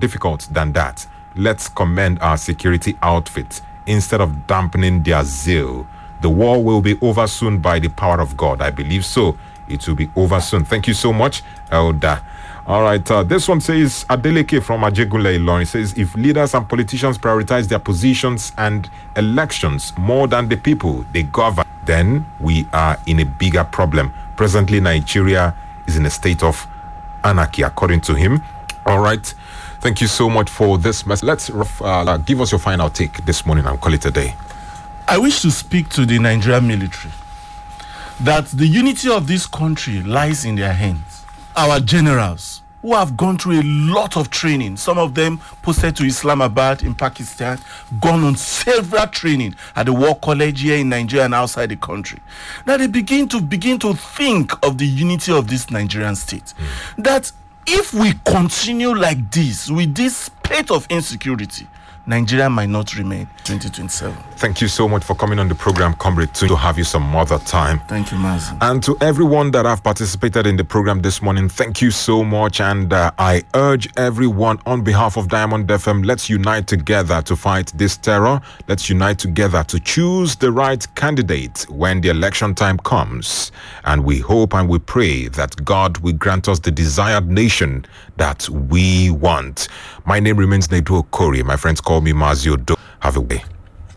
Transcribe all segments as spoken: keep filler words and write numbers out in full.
difficult than that. Let's commend our security outfits instead of dampening their zeal. The war will be over soon by the power of God. I believe so. It will be over soon. Thank you so much, Elder. All right, uh, this one says, Adeleke from Ajegunle Ilorin says, if leaders and politicians prioritize their positions and elections more than the people they govern, then we are in a bigger problem. Presently, Nigeria is in a state of anarchy, according to him. All right, thank you so much for this message. Let's uh, give us your final take this morning and call it a day. I wish to speak to the Nigerian military that the unity of this country lies in their hands. Our generals, who have gone through a lot of training, some of them posted to Islamabad in Pakistan, gone on several training at the War College here in Nigeria and outside the country. Now they begin to begin to think of the unity of this Nigerian state. Mm. That if we continue like this, with this spate of insecurity, Nigeria might not remain twenty twenty-seven. Thank you so much for coming on the program, Comrade. To have you some other time. Thank you, Mazen. And to everyone that have participated in the program this morning, thank you so much. And uh, I urge everyone on behalf of Diamond F M, let's unite together to fight this terror. Let's unite together to choose the right candidate when the election time comes. And we hope and we pray that God will grant us the desired nation that we want. My name remains Nedu Okori. My friends call me Mazio Do. Have a day.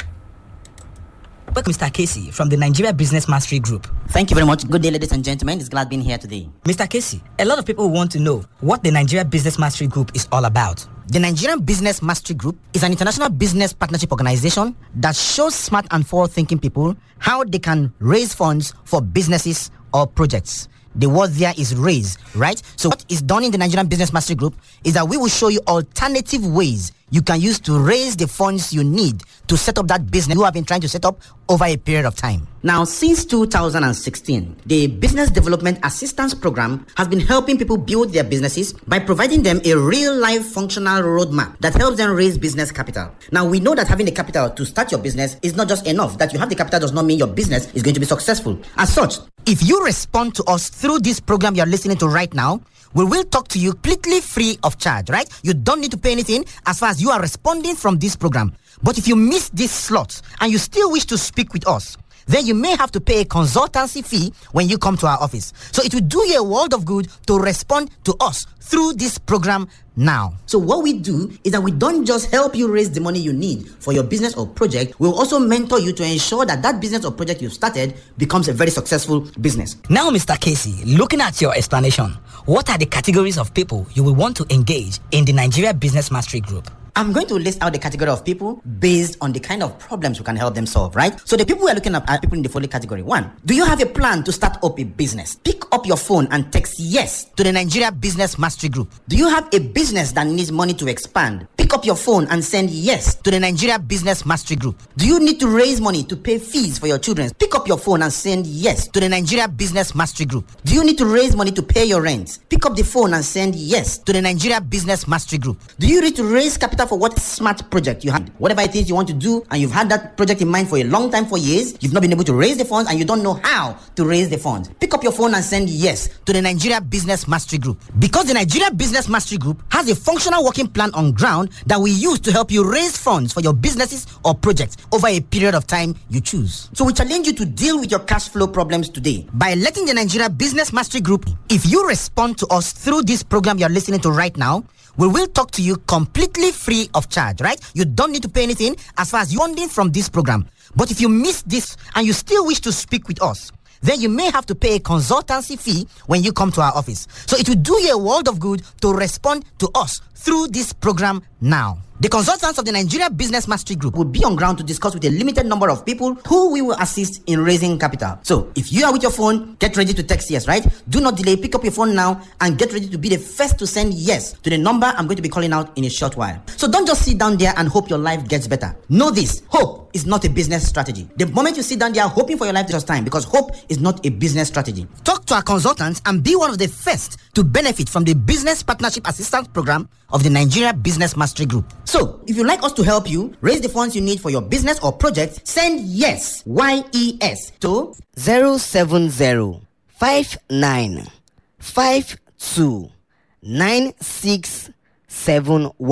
Welcome, Mister Casey from the Nigeria Business Mastery Group. Thank you very much. Good day, ladies and gentlemen. It's glad being here today. Mister Casey, a lot of people want to know what the Nigeria Business Mastery Group is all about. The Nigerian Business Mastery Group is an international business partnership organization that shows smart and forward-thinking people how they can raise funds for businesses or projects. The word there is raise, right? So what is done in the Nigerian Business Mastery Group is that we will show you alternative ways you can use to raise the funds you need to set up that business you have been trying to set up over a period of time. Now, since two thousand sixteen, the Business Development Assistance Program has been helping people build their businesses by providing them a real-life functional roadmap that helps them raise business capital. Now, we know that having the capital to start your business is not just enough. That you have the capital does not mean your business is going to be successful. As such, if you respond to us through this program you're listening to right now, we will talk to you completely free of charge, right? You don't need to pay anything as far as you are responding from this program. But if you miss this slot and you still wish to speak with us, then you may have to pay a consultancy fee when you come to our office. So it will do you a world of good to respond to us through this program now. So what we do is that we don't just help you raise the money you need for your business or project. We'll also mentor you to ensure that that business or project you've started becomes a very successful business. Now, Mister Casey, looking at your explanation, what are the categories of people you will want to engage in the Nigeria Business Mastery Group? I'm going to list out the category of people based on the kind of problems we can help them solve, right? So the people we're looking at are people in the following category. One, do you have a plan to start up a business? Pick up your phone and text yes to the Nigeria Business Mastery Group. Do you have a business that needs money to expand? Pick up your phone and send yes to the Nigeria Business Mastery Group. Do you need to raise money to pay fees for your children? Pick up your phone and send yes to the Nigeria Business Mastery Group. Do you need to raise money to pay your rent? Pick up the phone and send yes to the Nigeria Business Mastery Group. Do you need to raise capital for what smart project you have? Whatever it is you want to do and you've had that project in mind for a long time, for years, you've not been able to raise the funds and you don't know how to raise the funds. Pick up your phone and send yes to the Nigeria Business Mastery Group. Because the Nigeria Business Mastery Group has a functional working plan on ground that we use to help you raise funds for your businesses or projects over a period of time you choose. So we challenge you to deal with your cash flow problems today by letting the Nigeria Business Mastery Group. If you respond to us through this program you're listening to right now, we will talk to you completely free of charge, right? You don't need to pay anything as far as you're funding from this program. But if you miss this and you still wish to speak with us, then you may have to pay a consultancy fee when you come to our office. So it will do you a world of good to respond to us through this program now. The consultants of the Nigeria Business Mastery Group will be on ground to discuss with a limited number of people who we will assist in raising capital. So if you are with your phone, get ready to text yes, right? Do not delay. Pick up your phone now and get ready to be the first to send yes to the number I'm going to be calling out in a short while. So don't just sit down there and hope your life gets better. Know this, hope is not a business strategy. The moment you sit down there hoping for your life to just time, because hope is not a business strategy. Talk to our consultants and be one of the first to benefit from the Business Partnership Assistance Program of the Nigeria Business Mastery Group. So, if you'd like us to help you raise the funds you need for your business or project, send yes, Y E S, to zero seven zero five nine five two nine six seven one.